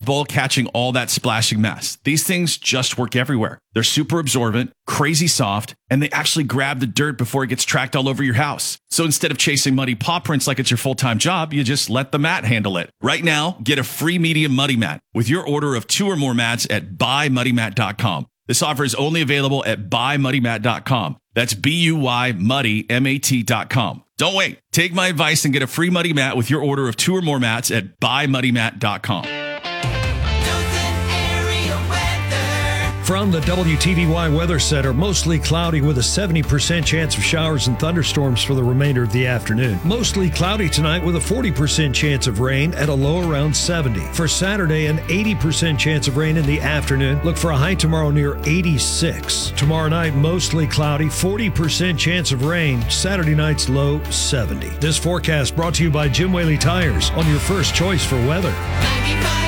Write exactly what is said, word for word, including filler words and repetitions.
bowl catching all that splashing mess. These things just work everywhere. They're super absorbent, crazy soft, and they actually grab the dirt before it gets tracked all over your house. So instead of chasing muddy paw prints like it's your full-time job, you just let the mat handle it. Right now, get a free medium muddy mat with your order of two or more mats at buy muddy mat dot com. This offer is only available at buy muddy mat dot com. That's B U Y muddy, M A T dot com. Don't wait. Take my advice and get a free muddy mat with your order of two or more mats at buy muddy mat dot com. From the W T V Y Weather Center, mostly cloudy with a seventy percent chance of showers and thunderstorms for the remainder of the afternoon. Mostly cloudy tonight with a forty percent chance of rain at a low around seventy. For Saturday, an eighty percent chance of rain in the afternoon. Look for a high tomorrow near eighty-six. Tomorrow night, mostly cloudy, forty percent chance of rain. Saturday night's low seventy. This forecast brought to you by Jim Whaley Tires on your first choice for weather. ninety-five